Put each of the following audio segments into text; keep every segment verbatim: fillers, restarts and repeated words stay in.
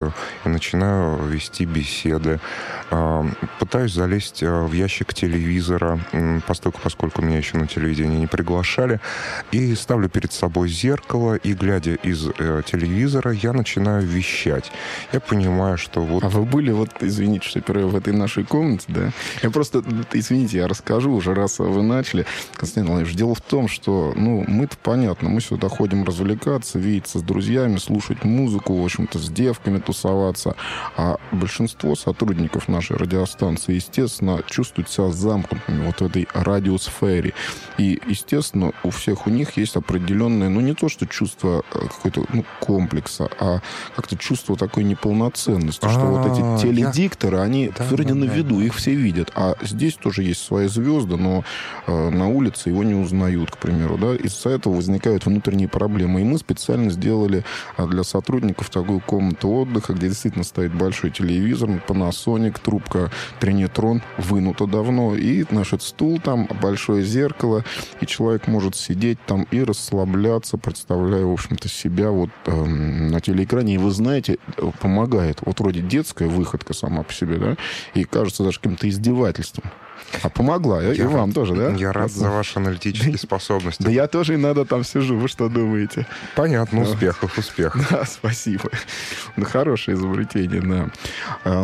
слушаю и начинаю вести беседы. Пытаюсь залезть в ящик телевизора, поскольку, поскольку меня еще на телевидении не приглашали, и ставлю перед собой зеркало, и, глядя из телевизора, я начинаю вещать. Я понимаю, что вот... А вы были, вот, извините, что перерыв, в этой нашей комнате, да? Я просто, извините, я расскажу уже, раз вы начали. Константин Владимирович, дело в том, что, ну, мы-то понятно, мы сюда ходим развлекаться, видеться с друзьями, слушать музыку, в общем-то, с девками тусоваться. А большинство сотрудников нашей радиостанции, естественно, чувствуют себя замкнутыми вот в этой радиосфере. И, естественно, у всех у них есть определенное, ну, не то, что чувство какой-то, ну, комплекса, а как-то чувство такой неполноценности, что вот эти теледикторы, они вроде на виду, их все видят. А здесь тоже есть свои звезды, но на улице его не узнают, к примеру, да. Из-за этого возникают внутренние проблемы. И мы специально сделали для сотрудников такую комнату отдыха, где действительно стоит большой телевизор, Panasonic, трубка Trinitron вынута давно, и наш стул там, большое зеркало, и человек может сидеть там и расслабляться, представляя, в общем-то, себя вот э, на телеэкране. И вы знаете, помогает. Вот вроде детская выходка сама по себе, да, и кажется даже каким-то издевательством. А помогла. Я и рад, вам тоже, да? Я рад за ваши аналитические способности. Да я тоже иногда там сижу. Вы что думаете? Понятно. Успехов, успехов. Да, спасибо. Да, хорошее изобретение, да.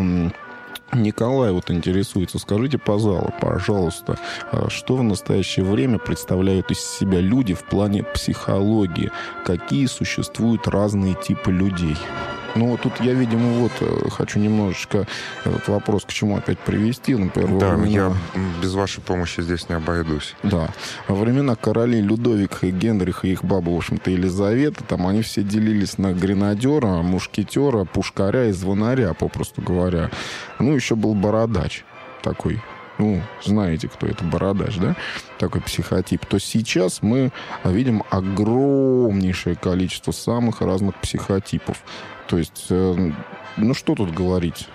Николай вот интересуется. Скажите, пожалуйста, что в настоящее время представляют из себя люди в плане психологии? Какие существуют разные типы людей? Ну, тут я, видимо, вот хочу немножечко этот вопрос к чему опять привести. Например, да, времена... я без вашей помощи здесь не обойдусь. Да. Во времена королей Людовика и Генриха и их бабы, в общем-то, Елизавета, там они все делились на гренадера, мушкетера, пушкаря и звонаря, попросту говоря. Ну, еще был бородач такой. Ну, знаете, кто это, бородач, да? Такой психотип. То сейчас мы видим огромнейшее количество самых разных психотипов. То есть, э, ну, что тут говорить?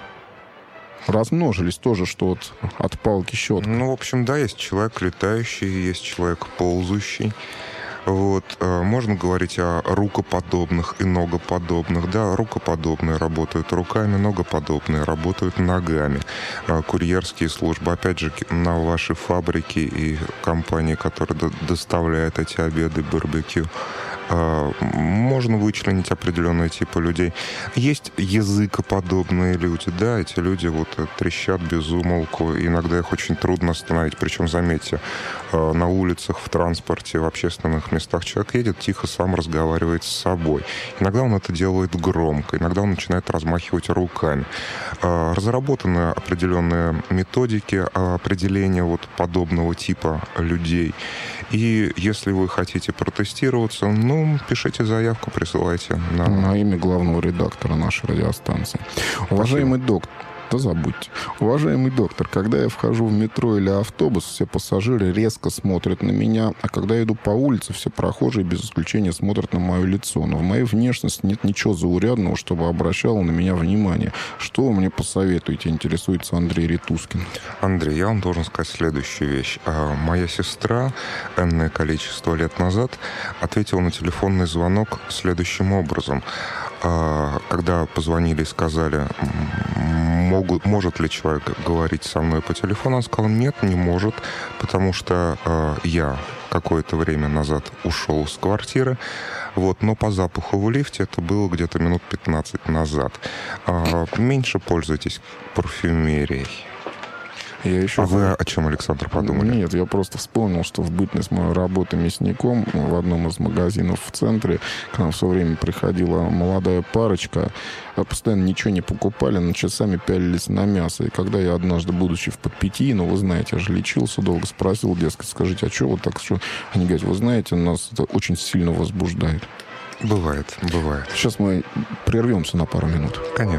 Размножились тоже, что вот от палки щетка. Ну, в общем, да, есть человек летающий, есть человек ползающий. Вот. Можно говорить о рукоподобных и ногоподобных. Да, рукоподобные работают руками, ногоподобные работают ногами. Курьерские службы, опять же, на ваши фабрики и компании, которые доставляют эти обеды, барбекю, можно вычленить определенные типы людей. Есть языкоподобные люди, да, эти люди вот трещат без умолку, иногда их очень трудно остановить, причем, заметьте, на улицах, в транспорте, в общественных местах человек едет, тихо сам разговаривает с собой. Иногда он это делает громко, иногда он начинает размахивать руками. Разработаны определенные методики определения вот подобного типа людей. И если вы хотите протестироваться, ну, пишите заявку, присылайте. На, на имя главного редактора нашей радиостанции. Спасибо. Уважаемый доктор, да забудьте. Уважаемый доктор, когда я вхожу в метро или автобус, все пассажиры резко смотрят на меня, а когда я иду по улице, все прохожие без исключения смотрят на мое лицо. Но в моей внешности нет ничего заурядного, чтобы обращало на меня внимание. Что вы мне посоветуете? Интересуется Андрей Ритускин. Андрей, я вам должен сказать следующую вещь. Моя сестра энное количество лет назад ответила на телефонный звонок следующим образом. Когда позвонили и сказали, могут, может ли человек говорить со мной по телефону, он сказал, нет, не может, потому что э, я какое-то время назад ушел с квартиры, вот, но по запаху в лифте это было где-то минут пятнадцать назад. Э, меньше пользуйтесь парфюмерией. Я еще... А вы о чем, Александр, подумали? Нет, я просто вспомнил, что в бытность моей работы мясником в одном из магазинов в центре к нам все время приходила молодая парочка, постоянно ничего не покупали, но часами пялились на мясо. И когда я однажды, будучи в подпитии, ну, вы знаете, я же лечился долго, спросил, дескать, скажите, а что вот так? Что? Они говорят, вы знаете, нас это очень сильно возбуждает. Бывает, бывает. Сейчас мы прервемся на пару минут. Конечно.